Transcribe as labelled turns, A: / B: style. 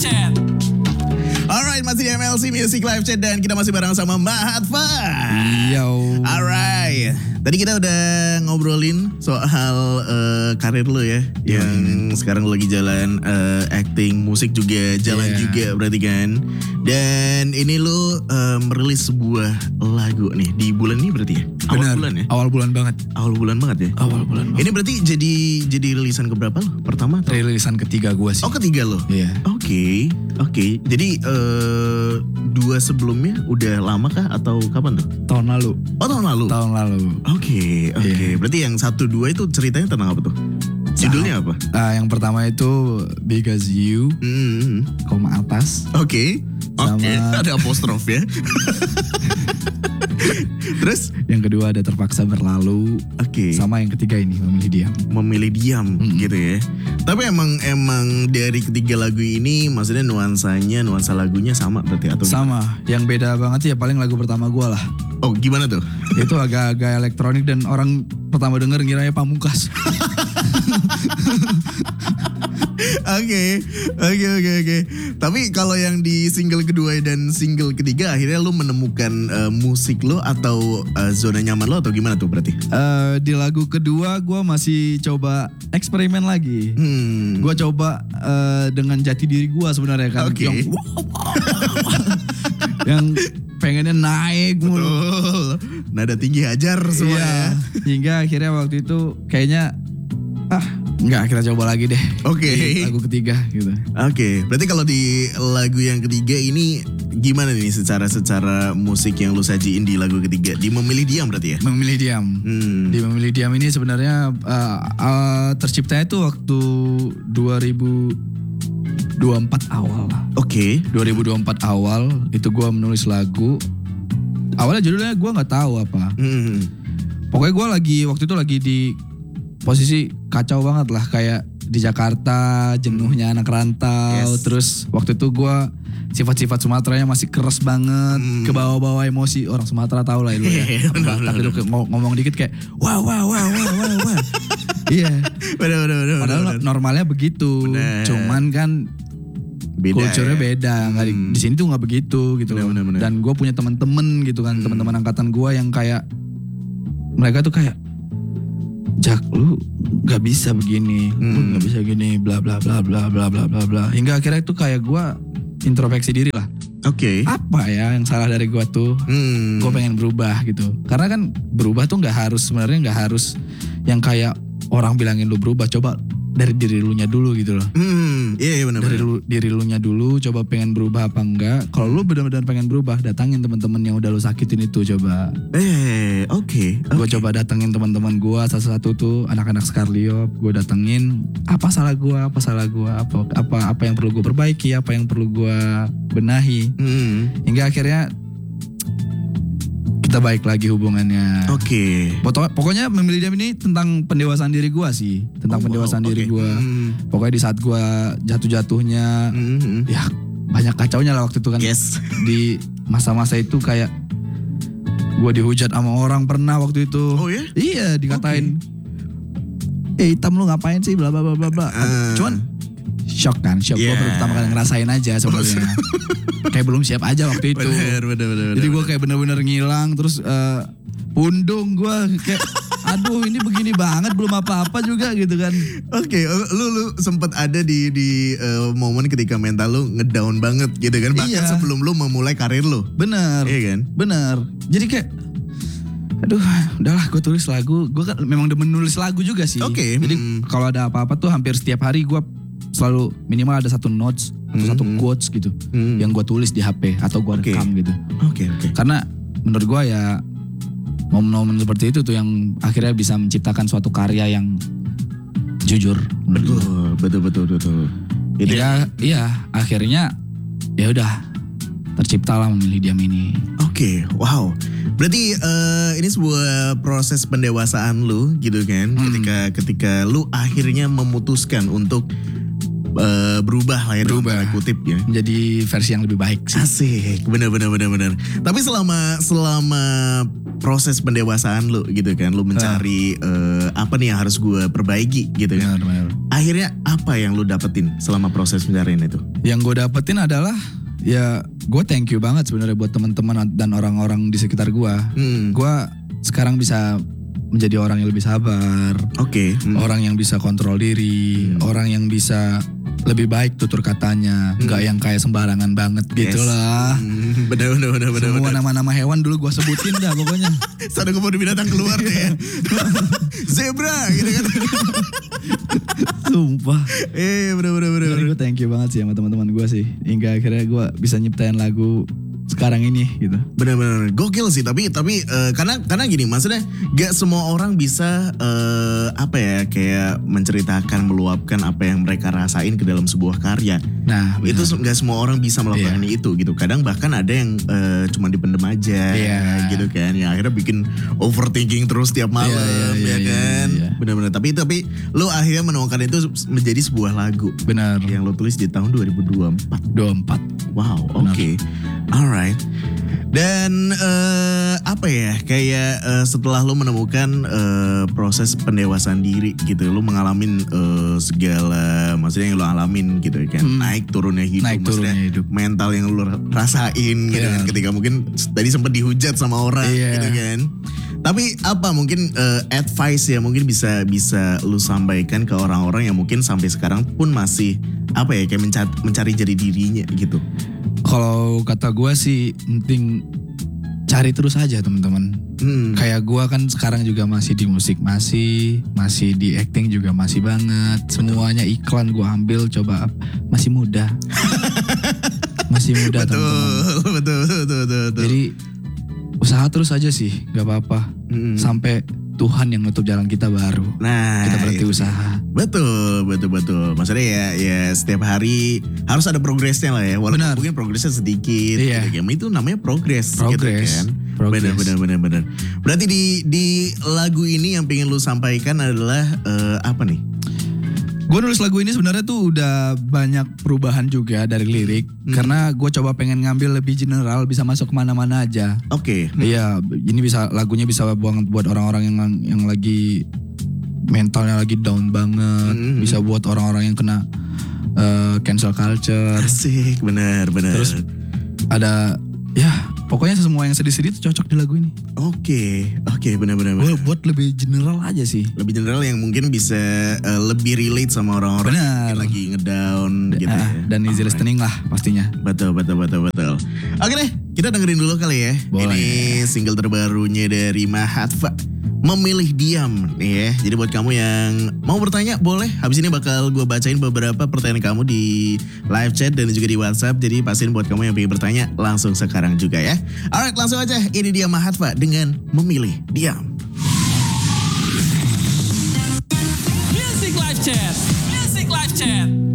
A: Chat.
B: Alright, masih di MLC Music Live Chat dan kita masih bareng sama Mbak Hatfa.
C: Yo.
B: Alright, tadi kita udah ngobrolin soal karir lo ya, yang sekarang lo lagi jalan acting, musik juga jalan juga berarti kan. Dan ini lo merilis sebuah lagu nih di bulan ini berarti ya? Awal bulan ya?
C: Awal bulan banget.
B: Awal bulan banget ya?
C: Awal bulan banget.
B: Ini berarti jadi rilisan keberapa lo? Pertama atau?
C: Rilisan ketiga gue sih.
B: Oh, ketiga lo?
C: Iya.
B: Oke. Jadi dua sebelumnya udah lama kah atau kapan tuh?
C: Tahun lalu.
B: Oh, tahun lalu?
C: Tahun lalu.
B: Oke.
C: Iya.
B: Berarti yang 1-2 itu ceritanya tentang apa tuh? Judulnya apa?
C: Yang pertama itu Because You, koma atas.
B: Oke. Ada apostrof ya. Terus?
C: Yang kedua ada Terpaksa Berlalu.
B: Oke.
C: Sama yang ketiga ini Memilih Diam.
B: Memilih diam gitu ya. Tapi emang dari ketiga lagu ini maksudnya nuansa lagunya sama berarti atau
C: sama. Yang beda banget sih ya paling lagu pertama gue lah.
B: Oh, gimana tuh?
C: Itu agak-agak elektronik dan orang pertama denger ngiranya Pamungkas.
B: Oke. Tapi kalau yang di single kedua dan single ketiga akhirnya lu menemukan musik lo atau zona nyaman lo atau gimana tuh berarti?
C: Di lagu kedua gue masih coba eksperimen lagi. Gue coba dengan jati diri gue sebenarnya kan.
B: Oke.
C: Yang pengennya naik mulu.
B: Betul. Nada tinggi hajar semua ya.
C: Hingga akhirnya waktu itu kayaknya enggak, kita coba lagi deh.
B: Oke.
C: Lagu ketiga gitu.
B: Oke. Berarti kalau di lagu yang ketiga ini gimana nih secara musik yang lu sajiin di lagu ketiga? Di Memilih Diam berarti ya?
C: Memilih Diam. Di Memilih Diam ini sebenarnya terciptanya itu waktu 2024 awal lah.
B: Oke.
C: 2024 awal itu gue menulis lagu. Awalnya judulnya gue nggak tahu apa. Pokoknya gue waktu itu lagi di posisi kacau banget lah, kayak di Jakarta jenuhnya anak rantau. Terus waktu itu gue sifat-sifat Sumateranya masih keras banget, ke bawah-bawah emosi orang Sumatera tahu lah itu ya. Batak itu ngomong dikit kayak wah. Iya.
B: Bener.
C: Padahal normalnya begitu.
B: Bener.
C: Cuman kan
B: Beda
C: culture-nya
B: ya?
C: beda. Di sini tuh nggak begitu gitu loh.
B: Bener.
C: Dan gue punya teman-teman gitu kan, teman-teman angkatan gue yang kayak mereka tuh kayak, Jak, lu nggak bisa begini, lu nggak bisa gini, bla bla bla bla bla bla bla bla. Hingga akhirnya tuh kayak gue introspeksi diri lah.
B: Oke.
C: Apa ya yang salah dari gue tuh? Gue pengen berubah gitu. Karena kan berubah tuh sebenarnya nggak harus yang kayak orang bilangin lu berubah. Coba dari diri lu nya dulu gitu loh.
B: Iya benar.
C: Dari diri lu nya dulu, coba pengen berubah apa enggak. Kalau lu benar-benar pengen berubah, datangin teman-teman yang udah lu sakitin itu coba.
B: Oke.
C: Gue coba datengin teman-teman gue, satu-satu tuh anak-anak Skarliop, gue datengin apa salah gue, apa yang perlu gue perbaiki, apa yang perlu gue benahi. Hingga akhirnya kita baik lagi hubungannya.
B: Oke.
C: Pokoknya Memilih Diam ini tentang pendewasaan diri gue sih, tentang pendewasaan diri gue. Pokoknya di saat gue jatuh-jatuhnya, ya banyak kacaunya lah waktu itu kan.
B: Yes.
C: Di masa-masa itu kayak gue dihujat sama orang pernah waktu itu.
B: Oh ya?
C: Iya, dikatain. Hitam lu ngapain sih bla bla bla bla bla. Cuman shock. Gue baru pertama kali ngerasain aja sebenarnya. Kayak belum siap aja waktu itu.
B: Bener.
C: Jadi gue kayak bener-bener ngilang. Terus pundung gue kayak aduh ini begini banget, belum apa-apa juga gitu kan.
B: Oke, lu sempet ada di momen ketika mental lu ngedown banget gitu kan. Bahkan sebelum lu memulai karir lu.
C: Bener.
B: Iya kan?
C: Bener. Jadi kayak aduh udahlah gue tulis lagu. Gue kan memang demen nulis lagu juga sih.
B: Oke.
C: Jadi kalau ada apa-apa tuh hampir setiap hari gue selalu minimal ada satu notes atau satu quotes gitu yang gue tulis di HP atau gue rekam gitu.
B: Oke.
C: Karena menurut gue ya momen-momen seperti itu tuh yang akhirnya bisa menciptakan suatu karya yang jujur.
B: Betul.
C: Itu iya akhirnya ya udah terciptalah Memilih Diam ini.
B: Oke, wow. Berarti ini sebuah proses pendewasaan lu gitu kan. Ketika lu akhirnya memutuskan untuk berubah lah ya, dalam tanda kutip ya.
C: Menjadi versi yang lebih baik sih.
B: Asik, bener. Tapi selama proses pendewasaan lu gitu kan, lu mencari apa nih yang harus gue perbaiki gitu kan.
C: Benar.
B: Akhirnya apa yang lu dapetin selama proses pencarian itu?
C: Yang gue dapetin adalah ya gue thank you banget sebenarnya buat teman-teman dan orang-orang di sekitar gue. Gue sekarang bisa menjadi orang yang lebih sabar. Orang yang bisa kontrol diri, orang yang bisa lebih baik tutur katanya, nggak yang kayak sembarangan banget gitu lah.
B: Bener.
C: Semua nama-nama hewan dulu gue sebutin dah pokoknya.
B: Sada kebun binatang keluar deh ya. Zebra gitu kan.
C: Sumpah.
B: Bener.
C: Gue thank you banget sih sama teman-teman gue sih. Hingga akhirnya gue bisa nyiptain lagu sekarang ini gitu.
B: Bener gokil sih, tapi karena gini, maksudnya gak semua orang bisa apa ya, kayak menceritakan, meluapkan apa yang mereka rasain ke dalam sebuah karya.
C: Nah, bener.
B: Itu gak semua orang bisa melakukan itu gitu. Kadang bahkan ada yang cuma dipendem aja gitu kan, yang akhirnya bikin overthinking terus tiap malam ya kan. Bener. Tapi lo akhirnya menuangkan itu menjadi sebuah lagu.
C: Benar.
B: Yang lo tulis di tahun 2024. Wow, oke. Alright. Dan apa ya, kayak setelah lo menemukan proses pendewasaan diri gitu, lo ngalamin segala maksudnya yang lo alamin gitu kan, naik turunnya hidup, mental yang lo rasain gitu kan, ketika mungkin tadi sempat dihujat sama orang gitu kan. Tapi apa mungkin advice ya mungkin bisa lu sampaikan ke orang-orang yang mungkin sampai sekarang pun masih apa ya, kayak mencari jati dirinya gitu.
C: Kalau kata gue sih penting cari terus aja teman-teman. Kayak gue kan sekarang juga masih di musik, masih di acting juga masih banget. Semuanya iklan gue ambil, coba masih muda. Masih muda teman-teman.
B: Betul.
C: Jadi usaha terus aja sih, gak apa-apa. Sampai Tuhan yang nutup jalan kita baru.
B: Nah,
C: kita berhenti usaha.
B: Betul. Maksudnya ya setiap hari harus ada progresnya lah ya. Walaupun mungkin progresnya sedikit. Gitu, itu namanya progres. Gitu kan. Benar. Berarti di lagu ini yang pengen lu sampaikan adalah apa nih?
C: Gue nulis lagu ini sebenarnya tuh udah banyak perubahan juga dari lirik. Karena gue coba pengen ngambil lebih general, bisa masuk kemana-mana aja. Iya, ini lagunya bisa buat orang-orang yang lagi mentalnya lagi down banget. Bisa buat orang-orang yang kena cancel culture.
B: Asik, benar.
C: Terus ada pokoknya semua yang sedih-sedih itu cocok di lagu ini.
B: Oke, benar.
C: Buat lebih general aja sih.
B: Lebih general yang mungkin bisa lebih relate sama orang-orang yang lagi ngedown gitu ya.
C: Dan easy listening lah pastinya.
B: Betul. Oke deh, kita dengerin dulu kali ya.
C: Boleh.
B: Ini single terbarunya dari Mahatva, Memilih Diam nih ya. Jadi buat kamu yang mau bertanya boleh. Habis ini bakal gue bacain beberapa pertanyaan kamu di live chat dan juga di WhatsApp. Jadi pastiin buat kamu yang pengen bertanya langsung sekarang juga ya. Alright, langsung aja. Ini dia Mahatva dengan Memilih Diam.
A: Music Live Chat.